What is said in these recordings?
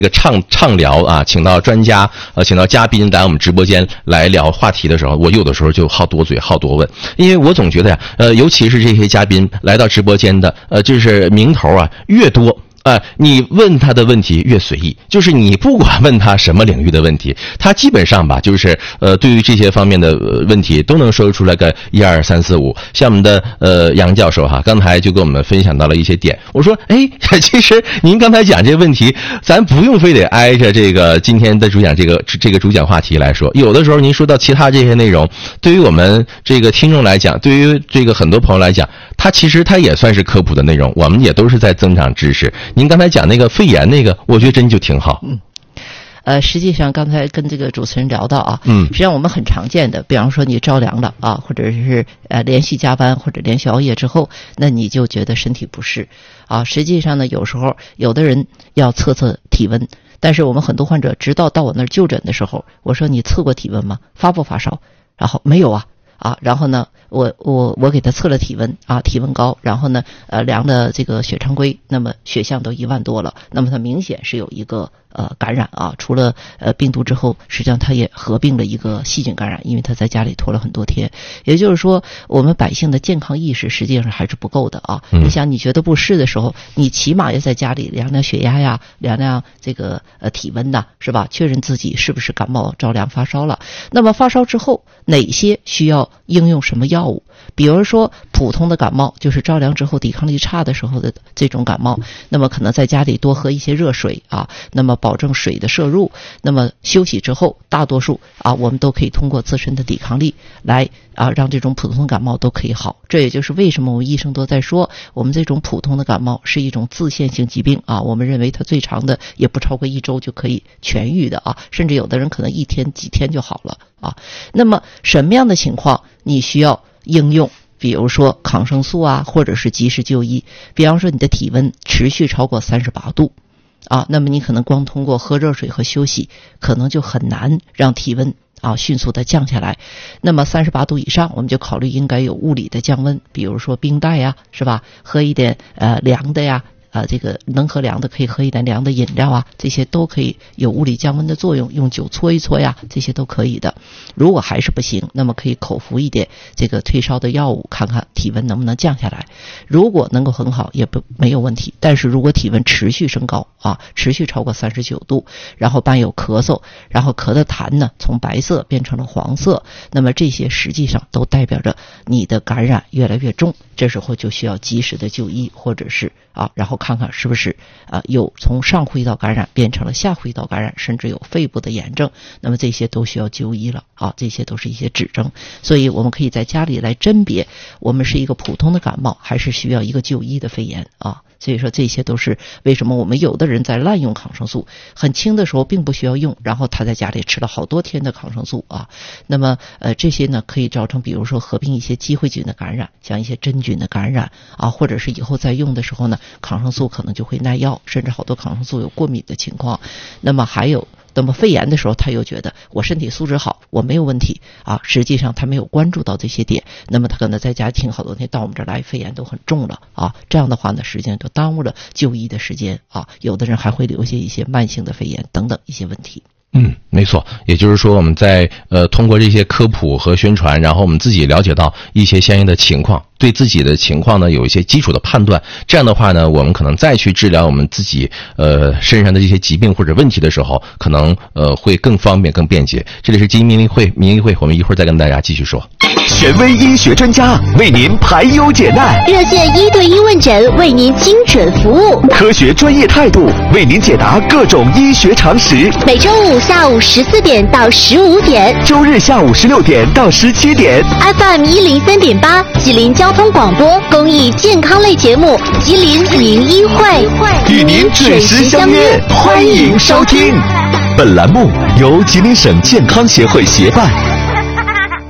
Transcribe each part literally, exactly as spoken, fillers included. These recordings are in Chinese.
这个畅畅聊啊，请到专家呃，请到嘉宾来我们直播间来聊话题的时候，我有的时候就好多嘴好多问，因为我总觉得呀，呃，尤其是这些嘉宾来到直播间的，呃，就是名头啊越多。呃，你问他的问题越随意，就是你不管问他什么领域的问题，他基本上吧，就是呃，对于这些方面的问题都能说出来个一二三四五。像我们的呃杨教授哈，刚才就跟我们分享到了一些点。我说，哎，其实您刚才讲这个问题，咱不用非得挨着这个今天的主讲这个这个主讲话题来说，有的时候您说到其他这些内容，对于我们这个听众来讲，对于这个很多朋友来讲，它其实它也算是科普的内容，我们也都是在增长知识。您刚才讲那个肺炎那个，我觉得真就挺好。 嗯，呃，实际上刚才跟这个主持人聊到啊， 嗯， 实际上我们很常见的，比方说你着凉了啊，或者是呃连续加班或者连续熬夜之后，那你就觉得身体不适啊。实际上呢，有时候有的人要测测体温，但是我们很多患者直到到我那儿就诊的时候，我说你测过体温吗？发不发烧？然后没有啊。啊，然后呢，我我我给他测了体温啊，体温高，然后呢，呃，量的这个血常规，那么血象都一万多了，那么他明显是有一个呃感染啊，除了呃病毒之后，实际上他也合并了一个细菌感染，因为他在家里拖了很多天。也就是说，我们百姓的健康意识实际上还是不够的啊。嗯、你想，你觉得不适的时候，你起码要在家里量量血压呀，量量这个呃体温呐，是吧？确认自己是不是感冒着凉发烧了。那么发烧之后，哪些需要应用什么药物？比如说普通的感冒，就是着凉之后抵抗力差的时候的这种感冒，那么可能在家里多喝一些热水啊，那么保证水的摄入。那么休息之后，大多数啊，我们都可以通过自身的抵抗力来啊，让这种普通感冒都可以好。这也就是为什么我们医生都在说，我们这种普通的感冒是一种自限性疾病啊，我们认为它最长的也不超过一周就可以痊愈的啊，甚至有的人可能一天几天就好了啊。那么什么样的情况你需要应用，比如说抗生素啊，或者是及时就医？比方说你的体温持续超过三十八度啊，那么你可能光通过喝热水和休息，可能就很难让体温啊迅速的降下来。那么三十八度以上，我们就考虑应该有物理的降温，比如说冰袋呀，是吧？喝一点呃凉的呀。啊，这个能喝凉的可以喝一点凉的饮料啊，这些都可以有物理降温的作用，用酒搓一搓呀，这些都可以的。如果还是不行，那么可以口服一点这个退烧的药物，看看体温能不能降下来。如果能够很好，也不没有问题。但是如果体温持续升高啊，持续超过三十九度，然后伴有咳嗽，然后咳的痰呢从白色变成了黄色，那么这些实际上都代表着你的感染越来越重，这时候就需要及时的就医，或者是啊，然后看看是不是啊有从上呼吸道感染变成了下呼吸道感染，甚至有肺部的炎症，那么这些都需要就医了啊，这些都是一些指征。所以我们可以在家里来甄别，我们是一个普通的感冒，还是需要一个就医的肺炎啊。所以说这些都是为什么我们有的人在滥用抗生素，很轻的时候并不需要用，然后他在家里吃了好多天的抗生素啊。那么呃这些呢可以造成比如说合并一些机会菌的感染，像一些真菌的感染啊，或者是以后再用的时候呢，抗生素可能就会耐药，甚至好多抗生素有过敏的情况。那么还有那么肺炎的时候，他又觉得我身体素质好，我没有问题啊，实际上他没有关注到这些点，那么他可能在家挺好多天，到我们这儿来肺炎都很重了啊，这样的话呢，实际上就耽误了就医的时间啊，有的人还会留下一些慢性的肺炎等等一些问题。 嗯，没错，也就是说我们在呃通过这些科普和宣传，然后我们自己了解到一些相应的情况，对自己的情况呢有一些基础的判断，这样的话呢，我们可能再去治疗我们自己呃身上的这些疾病或者问题的时候，可能呃会更方便更便捷。这里是基因民意会民意会，我们一会儿再跟大家继续说。 权威医学专家为您排忧解难， 热线一对一问诊为您精准服务， 科学专业态度为您解答各种医学常识。 每周五下午十四点到十五点， 周日下午十六点到十七点 ，F M 一零三点八，吉林交通广播公益健康类节目《吉林民医会》， 与您准时相约，欢迎收听。本栏目由吉林省健康协会协办。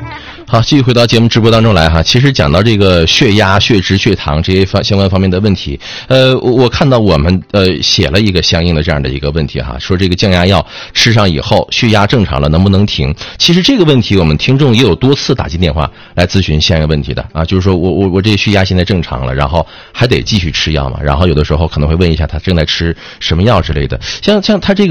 好，继续回到节目直播当中来哈。其实讲到这个血压、血脂、血糖这些方相关方面的问题，呃，我我看到我们呃写了一个相应的这样的一个问题哈，说这个降压药吃上以后，血压正常了，能不能停？其实这个问题我们听众也有多次打进电话来咨询相应问题的啊，就是说我我我这血压现在正常了，然后还得继续吃药嘛？然后有的时候可能会问一下他正在吃什么药之类的，像像他这个。